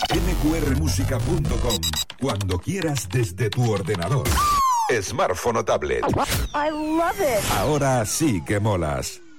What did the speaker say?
nqrmusica.com. Cuando quieras desde tu ordenador, smartphone o tablet. I love it. Ahora sí que molas.